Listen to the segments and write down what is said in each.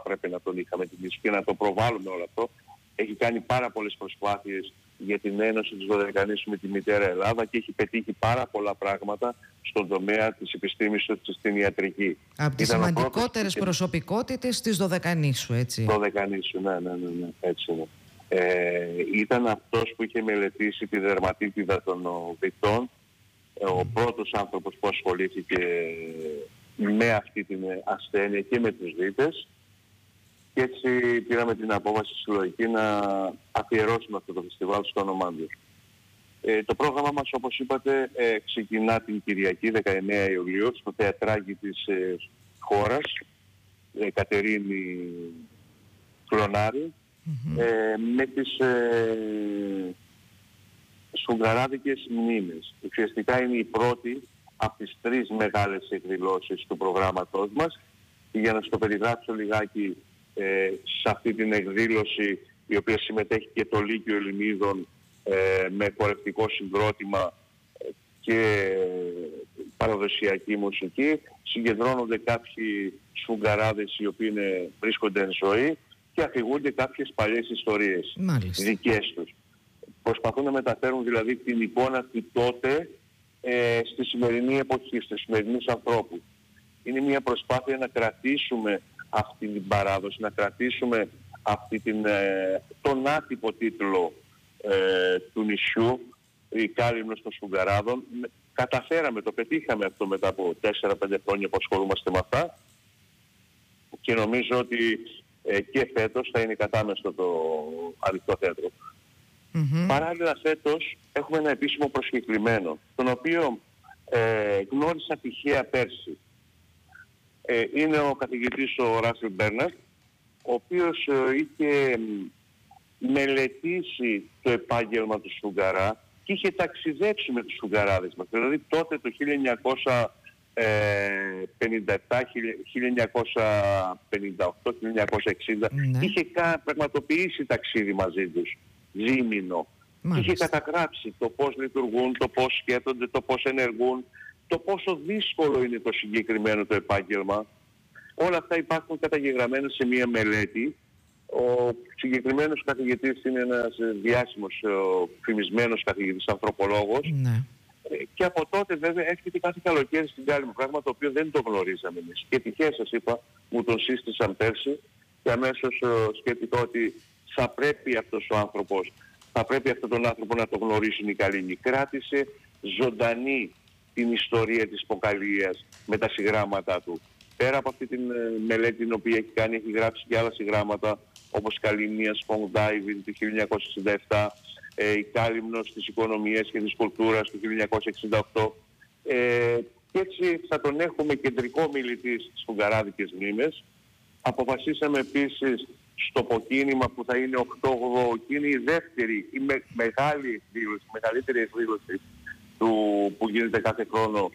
έπρεπε να τον είχαμε τιμήσει και να το προβάλλουμε όλο αυτό. Έχει κάνει πάρα πολλές προσπάθειες για την ένωση της Δωδεκανήσου με τη μητέρα Ελλάδα και έχει πετύχει πάρα πολλά πράγματα στον τομέα της επιστήμης στην ιατρική. Από τις σημαντικότερες προσωπικότητες της Δωδεκανήσου, έτσι. Δωδεκανήσου, ναι, έτσι είναι. Ήταν αυτός που είχε μελετήσει τη δερματίτιδα των βητών, ο πρώτος άνθρωπος που ασχολήθηκε με αυτή την ασθένεια και με τους βίτες, και έτσι πήραμε την απόφαση συλλογική να αφιερώσουμε αυτό το φεστιβάλ στο όνομά του. Το πρόγραμμα μας, όπως είπατε, ξεκινά την Κυριακή 19 Ιουλίου στο θεατράκι της χώρας, Κατερίνη Κλωνάρη, με τις σφουγγαράδικες μνήμες. Ουσιαστικά είναι η πρώτη από τις 3 μεγάλες εκδηλώσεις του προγράμματός μας, και για να στο περιγράψω λιγάκι, σε αυτή την εκδήλωση, η οποία συμμετέχει και το Λύκειο Ελληνίδων με χορευτικό συγκρότημα και παραδοσιακή μουσική, συγκεντρώνονται κάποιοι σφουγγαράδες οι οποίοι βρίσκονται εν ζωή και αφηγούνται κάποιες παλιές ιστορίες δικές τους. Προσπαθούν να μεταφέρουν δηλαδή την εικόνα του τότε στη σημερινή εποχή, στους σημερινούς ανθρώπους. Είναι μια προσπάθεια να κρατήσουμε αυτή την παράδοση, να κρατήσουμε τον άτυπο τίτλο του νησιού, η Κάλυμνος των Σφουγγαράδων. Καταφέραμε, το πετύχαμε αυτό μετά από 4-5 χρόνια που ασχολούμαστε με αυτά, και νομίζω ότι και φέτος θα είναι κατάμεστο το ανοιχτό θέατρο. Παράλληλα φέτος έχουμε ένα επίσημο προσκεκλημένο, τον οποίο γνώρισα τυχαία πέρσι. Είναι ο καθηγητής ο Ράσελ Μπέρναρτ, ο οποίος είχε μελετήσει το επάγγελμα του Σφουγγαρά και είχε ταξιδέψει με τους Σφουγγαράδες μας. Δηλαδή τότε το 1958-1960 είχε πραγματοποιήσει ταξίδι μαζί τους, δίμηνο. Είχε καταγράψει το πώς λειτουργούν, το πώς σκέφτονται, το πώς ενεργούν, το πόσο δύσκολο είναι το συγκεκριμένο το επάγγελμα. Όλα αυτά υπάρχουν καταγεγραμμένα σε μία μελέτη. Ο συγκεκριμένος καθηγητής είναι ένας διάσημος, φημισμένος καθηγητής, ανθρωπολόγος. Και από τότε βέβαια έρχεται κάθε καλοκαίρι στην Κάλυμνο, πράγμα το οποίο δεν το γνωρίζαμε εμείς. Και τυχαία σας είπα, μου τον σύστησαν πέρσι και αμέσως σκέφτηκα ότι θα πρέπει αυτός ο άνθρωπος, θα πρέπει αυτόν τον άνθρωπο να το γνωρίσουν οι Καλύμνοι. Κράτησε ζωντανή την ιστορία της Ποκαλίας με τα συγγράμματά του. Πέρα από αυτή την μελέτη την οποία έχει κάνει, έχει γράψει και άλλα συγγράμματα, όπως Καλυμνία Spong Diving του 1967, η Κάλυμνος της Οικονομίας και της Κουλτούρας του 1968. Και έτσι θα τον έχουμε κεντρικό μιλητή στις σφουγγαράδικες μνήμες. Αποφασίσαμε επίσης στο αποκίνημα που θα είναι 8-8, και είναι η δεύτερη, η μεγάλη εκδήλωση, η μεγαλύτερη εκδήλωση που γίνεται κάθε χρόνο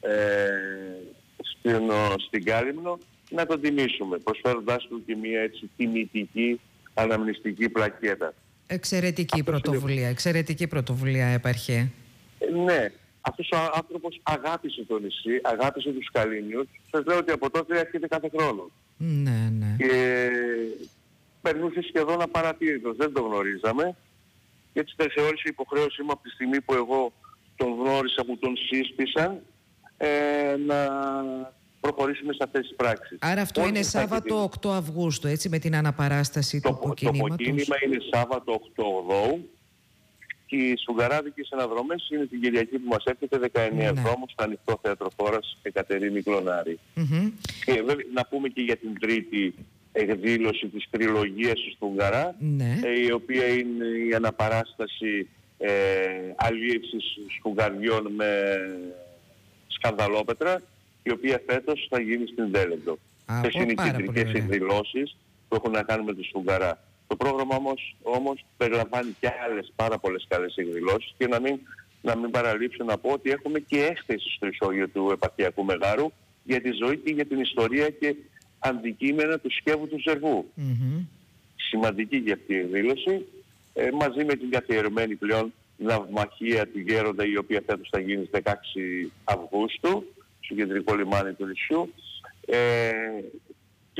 στην Κάλυμνο, να τον τιμήσουμε, προσφέροντάς του και μια έτσι τιμητική αναμνηστική πλακέτα. Εξαιρετική πρωτοβουλία, επαρχέ. Ναι, αυτός ο άνθρωπος αγάπησε το νησί, αγάπησε τους Καλύμνιους. Σας λέω ότι από τότε έρχεται κάθε χρόνο. Ναι. Και περνούσε σχεδόν απαρατήρητος, δεν το γνωρίζαμε. Και έτσι τα θεώρησε υποχρέωσή μου από τη στιγμή που εγώ τον γνώρισα, που τον σύστησαν, να προχωρήσουμε σε αυτές τις πράξεις. Άρα αυτό είναι Σάββατο 8 Αυγούστου, έτσι, με την αναπαράσταση του αποκινήματος. Το αποκίνημα είναι Σάββατο 8 Αυγούστου και οι σφουγγαράδικες αναδρομές είναι την Κυριακή που μας έρχεται 19 δρόμου στο ανοιχτό θέατρο χώρας Κατερίνη Κλωνάρη. Και βέβαια να πούμε και για την τρίτη εκδήλωση της τριλογίας του Σφουγγαρά, η οποία είναι η αναπαράσταση αλίευσης σφουγγαριών με σκανδαλόπετρα, η οποία φέτος θα γίνει στην Δέλεμπτο. Αυτές είναι οι κεντρικές εκδηλώσεις που έχουν να κάνουν με τους Σφουγγαρά. Το πρόγραμμα όμως περιλαμβάνει και άλλες πάρα πολλές καλές εκδηλώσεις, και να μην παραλείψω να πω ότι έχουμε και έκθεση στο ισόγειο του επαρχιακού Μεγάρου για τη ζωή και για την ιστορία και αντικείμενα του σκεύου του Ζερβού. Σημαντική για αυτή η εκδήλωση, μαζί με την καθιερωμένη πλέον ναυμαχία του Γέροντα, η οποία φέτος θα γίνει στις 16 Αυγούστου στο κεντρικό λιμάνι του νησιού,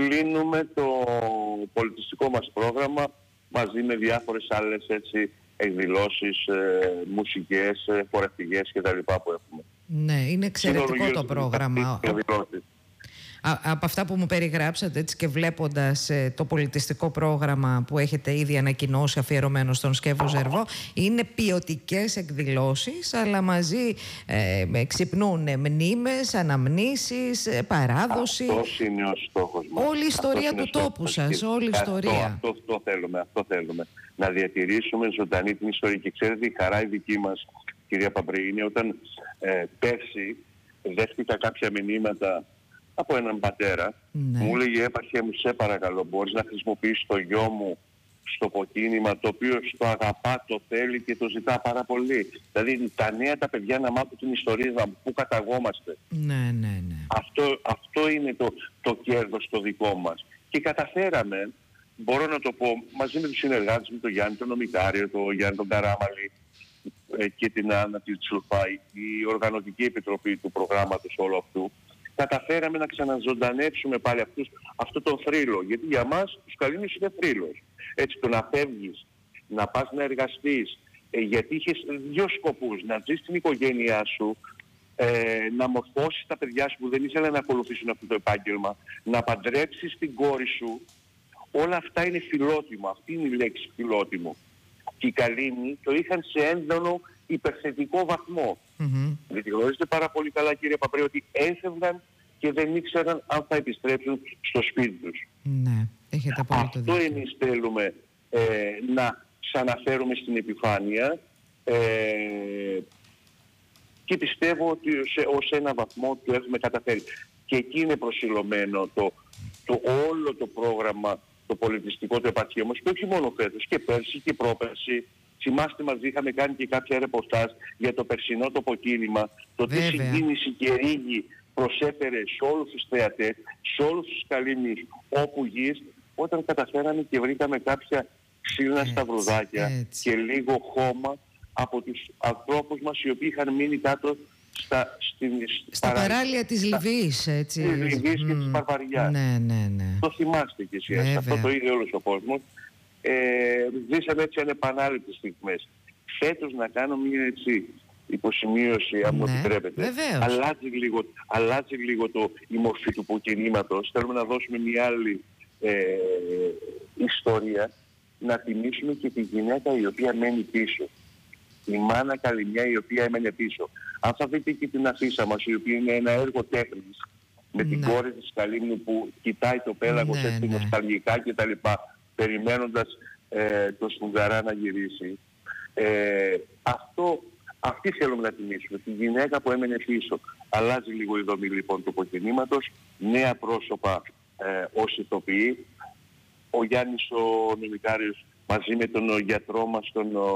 κλείνουμε το πολιτιστικό μας πρόγραμμα μαζί με διάφορες άλλες εκδηλώσεις, μουσικές, χορευτικές κτλ. Που έχουμε. Ναι, είναι εξαιρετικό το πρόγραμμα. Από αυτά που μου περιγράψατε, έτσι, και βλέποντας το πολιτιστικό πρόγραμμα που έχετε ήδη ανακοινώσει αφιερωμένο στον Σκεύο Ζερβό, είναι ποιοτικές εκδηλώσεις, αλλά μαζί ξυπνούν μνήμες, αναμνήσεις, παράδοση. Αυτός είναι ο στόχος μας. Όλη η ιστορία του τόπου σας, όλη η ιστορία. Αυτό θέλουμε. Να διατηρήσουμε ζωντανή την ιστορία. Και ξέρετε, η χαρά η δική μας, κυρία Παμπρή, είναι όταν πέρσι δέχτηκα κάποια μηνύματα από έναν πατέρα. Ναι. Μου έλεγε, έπαρχε μου, σε παρακαλώ, μπορείς να χρησιμοποιήσεις το γιο μου στο υποκίνημα, το οποίο το αγαπά, το θέλει και το ζητά πάρα πολύ. Δηλαδή τα νέα τα παιδιά να μάθουν την ιστορία μας, πού καταγόμαστε. Ναι. Αυτό είναι το κέρδος το δικό μας. Και καταφέραμε, μπορώ να το πω, μαζί με τους συνεργάτες μου, τον Γιάννη τον Νομικάριο, τον Γιάννη τον Καράμαλη και την Άννα τη Τσουρφάη, η Οργανωτική Επιτροπή του προγράμματος όλου αυτού, καταφέραμε να ξαναζωντανέψουμε πάλι αυτό το θρύλο. Γιατί για μας τους Καλύμνους είναι θρύλος. Έτσι, το να φεύγεις, να πας να εργαστείς, γιατί είχες δύο σκοπούς. Να ζεις την οικογένειά σου, να μορφώσεις τα παιδιά σου που δεν ήθελαν να ακολουθήσουν αυτό το επάγγελμα, να παντρέψεις την κόρη σου. Όλα αυτά είναι φιλότιμο. Αυτή είναι η λέξη, φιλότιμο. Και οι Καλύμνοι το είχαν σε έντονο υπερθετικό βαθμό. Γιατί γνωρίζετε πάρα πολύ καλά, κύριε Παπρέ, ότι έφευγαν και δεν ήξεραν αν θα επιστρέψουν στο σπίτι τους. Ναι, έχετε πολύ το δίκιο. Αυτό εμείς θέλουμε να ξαναφέρουμε στην επιφάνεια και πιστεύω ότι ως ένα βαθμό το έχουμε καταφέρει. Και εκεί είναι προσιλωμένο το όλο το πρόγραμμα, το πολιτιστικό του επαρχείου μας, και όχι μόνο φέτος, και πέρσι και πρόπερσι. Θυμάστε, μαζί είχαμε κάνει και κάποια ρεπορτάζ για το περσινό τοποκίνημα, το τι συγκίνηση και ρίγη προσέφερε σε όλους τους θεατές, σε όλους τους Καλύμνους όπου γης, όταν καταφέραμε και βρήκαμε κάποια ξύλινα σταυρουδάκια και λίγο χώμα από τους ανθρώπους μας οι οποίοι είχαν μείνει κάτω στα παράλια της Λιβύης, έτσι. Της Λιβύης και της Παρβαριάς. Ναι. Το θυμάστε κι εσείς. Αυτό το είδε όλος ο κόσμος. Ζήσαμε έτσι ανεπανάληπτες στιγμές. Φέτος να κάνω μια υποσημείωση, αν μου επιτρέπετε. Αλλάζει λίγο η μορφή του υποκινήματος. Θέλουμε να δώσουμε μια άλλη ιστορία, να τιμήσουμε και τη γυναίκα η οποία μένει πίσω. Η μάνα Καλυμνιά η οποία έμενε πίσω. Αν θα δείτε και την αφίσα μας, η οποία είναι ένα έργο τέχνης, με την κόρη της Καλύμνου που κοιτάει το πέλαγος έτσι νοσταλγικά κτλ, περιμένοντας το Σφουγγαρά να γυρίσει. Αυτή θέλουμε να τιμήσουμε, τη γυναίκα που έμενε πίσω. Αλλάζει λίγο η δομή λοιπόν του υποκινήματος, νέα πρόσωπα ως ηθοποιοί. Ο Γιάννης ο Νομικάριος μαζί με τον γιατρό μας,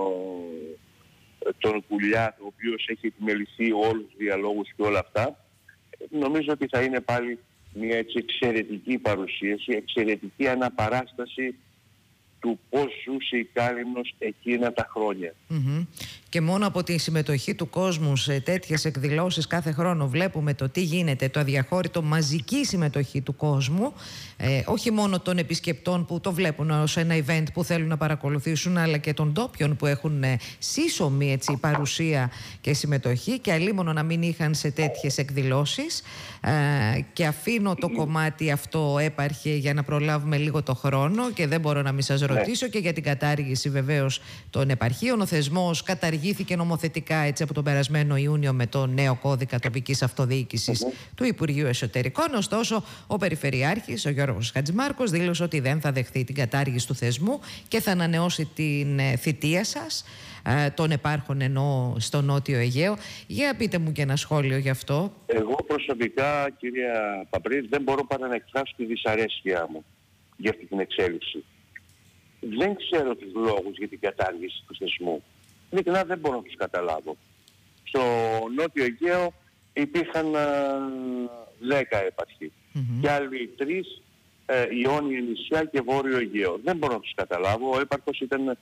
τον Κουλιά, ο οποίος έχει επιμεληθεί όλους τους διαλόγους και όλα αυτά, νομίζω ότι θα είναι πάλι μια έτσι εξαιρετική παρουσίαση, εξαιρετική αναπαράσταση του πώς ζούσε η Κάλυμνος εκείνα τα χρόνια. Και μόνο από τη συμμετοχή του κόσμου σε τέτοιες εκδηλώσεις κάθε χρόνο βλέπουμε το τι γίνεται, το αδιαχώρητο μαζική συμμετοχή του κόσμου, όχι μόνο των επισκεπτών που το βλέπουν ως ένα event που θέλουν να παρακολουθήσουν, αλλά και των ντόπιων που έχουν σύσσωμη έτσι, παρουσία και συμμετοχή, και αλίμονο να μην είχαν σε τέτοιες εκδηλώσεις. Και αφήνω το κομμάτι αυτό έπαρχε για να προλάβουμε λίγο το χρόνο και δεν μπορώ να μην σας ρωτήσω και για την κατάργηση βεβαίως των επαρχείων. Ο θεσμός καταργήθηκε νομοθετικά έτσι από τον περασμένο Ιούνιο με το νέο κώδικα τοπικής αυτοδιοίκησης του Υπουργείου Εσωτερικών. Ωστόσο, ο Περιφερειάρχης, ο Γιώργος Χατζημάρκος, δήλωσε ότι δεν θα δεχθεί την κατάργηση του θεσμού και θα ανανεώσει την θητεία σας, των επάρχων εννοώ στο Νότιο Αιγαίο. Για πείτε μου και ένα σχόλιο γι' αυτό. Εγώ προσωπικά, κυρία Παπρίδη, δεν μπορώ παρά να εκφράσω τη δυσαρέσκειά μου για αυτή την εξέλιξη. Δεν ξέρω τους λόγους για την κατάργηση του θεσμού. Ειλικρινά δεν μπορώ να τους καταλάβω. Στο Νότιο Αιγαίο υπήρχαν 10 έπαρχοι και άλλοι 3 Ιόνια νησιά και Βόρειο Αιγαίο. Δεν μπορώ να τους καταλάβω. Ο έπαρχος ήταν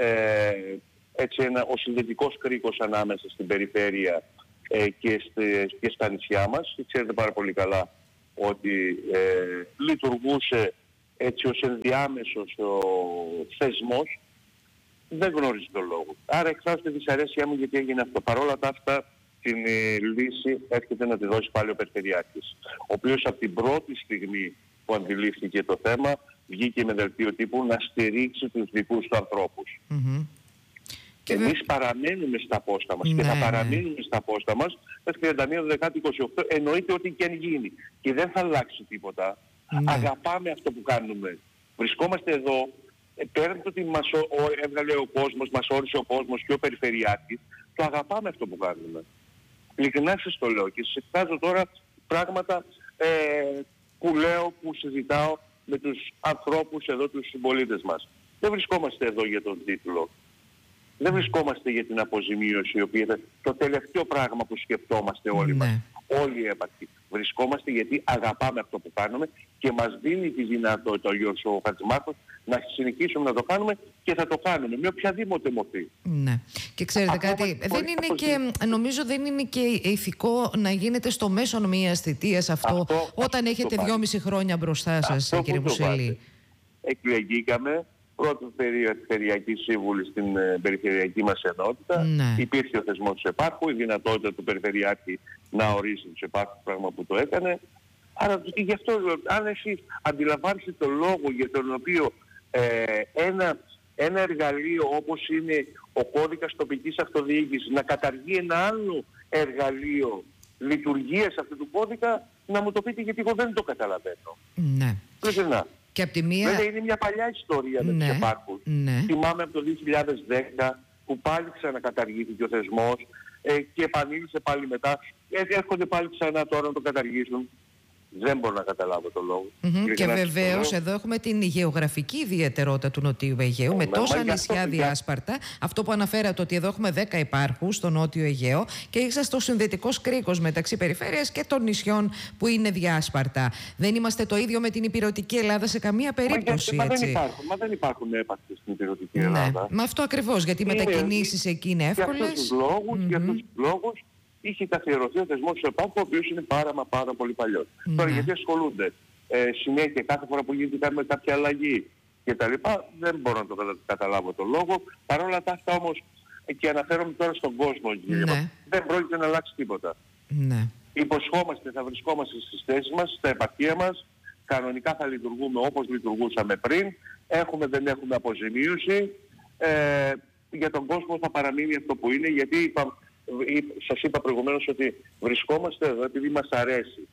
ο συνδετικός κρίκος ανάμεσα στην περιφέρεια και στα νησιά μας. Ξέρετε πάρα πολύ καλά ότι λειτουργούσε έτσι ως ενδιάμεσος ο θεσμός, δεν γνωρίζει τον λόγο. Άρα εκφράζω τη δυσαρέσκειά μου γιατί έγινε αυτό. Παρόλα τα αυτά την λύση έρχεται να τη δώσει πάλι ο Περιφερειάρχης, ο οποίος από την πρώτη στιγμή που αντιλήφθηκε το θέμα βγήκε με δελτίο τύπου να στηρίξει τους δικούς του ανθρώπους. Εμείς παραμένουμε στα πόστα μας και θα παραμείνουμε στα πόστα μας μέχρι 31/10/28, εννοείται ότι και αν γίνει και δεν θα αλλάξει τίποτα. Αγαπάμε αυτό που κάνουμε. Βρισκόμαστε εδώ, πέραν το ότι μας έβγαλε ο κόσμος, μας όρισε ο κόσμος και ο Περιφερειάρχης, το αγαπάμε αυτό που κάνουμε. Ειλικρινά σας το λέω και σας εκφράζω τώρα πράγματα που λέω, που συζητάω με τους ανθρώπους εδώ, τους συμπολίτες μας. Δεν βρισκόμαστε εδώ για τον τίτλο. Δεν βρισκόμαστε για την αποζημίωση, η οποία ήταν το τελευταίο πράγμα που σκεφτόμαστε όλοι μας. Όλοι οι έπαρχοι. Βρισκόμαστε γιατί αγαπάμε αυτό που κάνουμε και μας δίνει τη δυνατότητα ο Γιώργος Χατζημάρκος να συνεχίσουμε να το κάνουμε και θα το κάνουμε με οποιαδήποτε μορφή. Ναι. Και ξέρετε κάτι, δεν είναι και, νομίζω δεν είναι και ηθικό να γίνεται στο μέσον μιας θητείας αυτό όταν έχετε 2,5 χρόνια μπροστά σας, κύριε Μουσελή. Εκλεγήκαμε πρώτη περιφερειακή σύμβουλη στην περιφερειακή μας ενότητα. Υπήρχε ο θεσμός του επάρχου, η δυνατότητα του Περιφερειάρχη να ορίσει τους επάρχους, πράγμα που το έκανε. Άρα γι' αυτό, αν εσείς αντιλαμβάνεστε το λόγο για τον οποίο ένα εργαλείο όπως είναι ο κώδικας τοπικής αυτοδιοίκησης να καταργεί ένα άλλο εργαλείο λειτουργίας αυτού του κώδικα, να μου το πείτε γιατί εγώ δεν το καταλαβαίνω. Ναι. Και από τη μία... Βέβαια είναι μια παλιά ιστορία με τους επάρχους. Θυμάμαι από το 2010 που πάλι ξανακαταργήθηκε ο θεσμός και επανήλθε πάλι μετά. Έρχονται πάλι ξανά τώρα να το καταργήσουν. Δεν μπορώ να καταλάβω το λόγο. Και βεβαίως εδώ έχουμε την γεωγραφική ιδιαιτερότητα του Νοτιού Αιγαίου με τόσα νησιά διάσπαρτα. Αυτό που αναφέρατε ότι εδώ έχουμε 10 υπάρχους στο Νότιο Αιγαίο και είσαστε ο συνδετικός κρίκος μεταξύ περιφέρειας και των νησιών που είναι διάσπαρτα. Δεν είμαστε το ίδιο με την Ηπειρωτική Ελλάδα σε καμία περίπτωση. Μα δεν υπάρχουν έπαρχες στην Ηπειρωτική Ελλάδα. Με αυτό ακριβώς, γιατί οι μετακινήσεις εκεί είναι εύκολες. Για αυτούς τους λόγους είχε καθιερωθεί ο θεσμός του επάρχου, ο οποίος είναι πάρα πολύ παλιός. Τώρα γιατί ασχολούνται συνέχεια κάθε φορά που γίνεται κάποια αλλαγή κτλ. Δεν μπορώ να το καταλάβω το λόγο. Παρ' όλα τα αυτά όμως, και αναφέρομαι τώρα στον κόσμο, δεν πρόκειται να αλλάξει τίποτα. Υποσχόμαστε, θα βρισκόμαστε στις θέσεις μας, στα επαρχία μας, κανονικά θα λειτουργούμε όπως λειτουργούσαμε πριν, δεν έχουμε αποζημίωση, για τον κόσμο θα παραμείνει αυτό που είναι, γιατί σας είπα προηγουμένως ότι βρισκόμαστε εδώ επειδή μας αρέσει.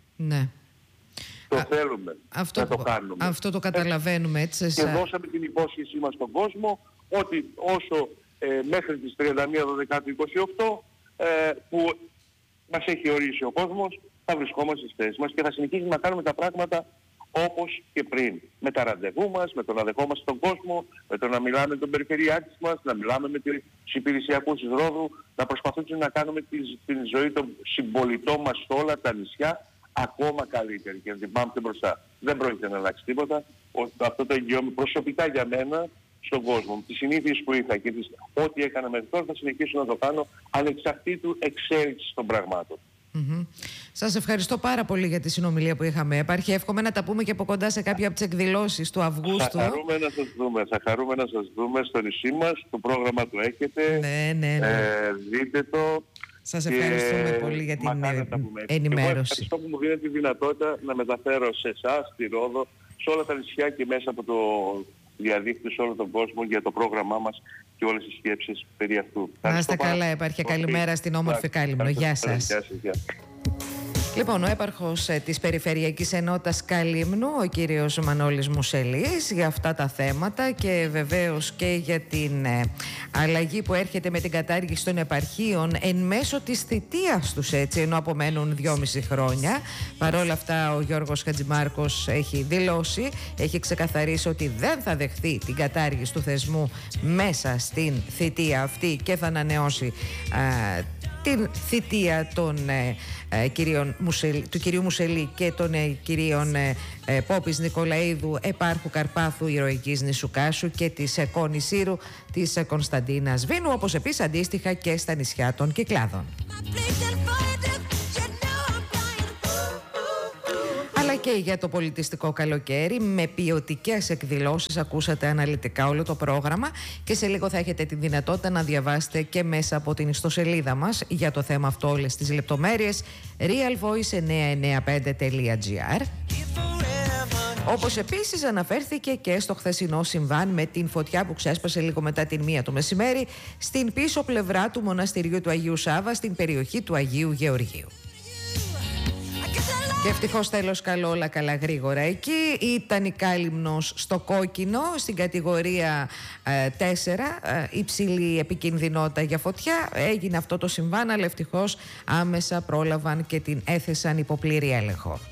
Το θέλουμε να το κάνουμε. Αυτό το καταλαβαίνουμε έτσι. Και δώσαμε την υπόσχεσή μας στον κόσμο ότι όσο μέχρι τις 31/12/28 που μας έχει ορίσει ο κόσμος θα βρισκόμαστε στις θέσεις μας και θα συνεχίσουμε να κάνουμε τα πράγματα όπως και πριν. Με τα ραντεβού μας, με το να δεχόμαστε τον κόσμο, με το να μιλάμε με τον Περιφερειάρχη μας, να μιλάμε με τους υπηρεσιακούς της Ρόδου, να προσπαθούμε να κάνουμε την ζωή των συμπολιτών μας σε όλα τα νησιά ακόμα καλύτερη και να την πάμε μπροστά. Δεν πρόκειται να αλλάξει τίποτα. Αυτό το εγγυώμαι προσωπικά για μένα στον κόσμο. Τις συνήθειες που είχα και ό,τι έκανα μέχρι τώρα θα συνεχίσω να το κάνω ανεξαρτήτου εξέλιξης των πραγμάτων. Σας ευχαριστώ πάρα πολύ για τη συνομιλία που είχαμε. Επάρχει, εύχομαι να τα πούμε και από κοντά σε κάποια από τις εκδηλώσεις του Αυγούστου. Θα χαρούμε να σας δούμε στο νησί μας. Το πρόγραμμα το έχετε. Δείτε το. Σας ευχαριστούμε πολύ για την ενημέρωση. Εγώ ευχαριστώ που μου δίνετε τη δυνατότητα να μεταφέρω σε εσάς, στη Ρόδο, σε όλα τα νησιά και μέσα από το διαδίκτυο σε όλο τον κόσμο για το πρόγραμμά μας και όλες τις σκέψεις περί αυτού. Να είστε καλά, Επάρχε. Καλημέρα στην όμορφη Κάλυμνο. Γεια σας. Λοιπόν, ο έπαρχος της Περιφερειακής Ενότητας Καλύμνου, ο κύριος Μανώλης Μουσελής, για αυτά τα θέματα και βεβαίως και για την αλλαγή που έρχεται με την κατάργηση των επαρχίων εν μέσω της θητείας τους, έτσι, ενώ απομένουν 2,5 χρόνια. Παρ' όλα αυτά, ο Γιώργος Χατζημάρκος έχει δηλώσει, έχει ξεκαθαρίσει ότι δεν θα δεχθεί την κατάργηση του θεσμού μέσα στην θητεία αυτή και θα ανανεώσει την θητεία των του κυρίου Μουσελή και των κυρίων Πόπης Νικολαίδου, Επάρχου Καρπάθου Ηρωικής Νησουκάσου και της Κόνησύρου της Κωνσταντίνας Βίνου, όπως επίσης αντίστοιχα και στα νησιά των Κυκλάδων. Αλλά Και για το πολιτιστικό καλοκαίρι, με ποιοτικές εκδηλώσεις, ακούσατε αναλυτικά όλο το πρόγραμμα και σε λίγο θα έχετε τη δυνατότητα να διαβάσετε και μέσα από την ιστοσελίδα μας για το θέμα αυτό όλες τις λεπτομέρειες, realvoice995.gr. Όπως επίσης αναφέρθηκε και στο χθεσινό συμβάν με την φωτιά που ξέσπασε λίγο μετά την 1 το μεσημέρι στην πίσω πλευρά του μοναστηριού του Αγίου Σάβα στην περιοχή του Αγίου Γεωργίου. Και ευτυχώς τέλος καλό, όλα καλά γρήγορα εκεί. Ήταν η Κάλυμνος στο κόκκινο, στην κατηγορία 4, υψηλή επικινδυνότητα για φωτιά. Έγινε αυτό το συμβάν, αλλά ευτυχώς άμεσα πρόλαβαν και την έθεσαν υπό πλήρη έλεγχο.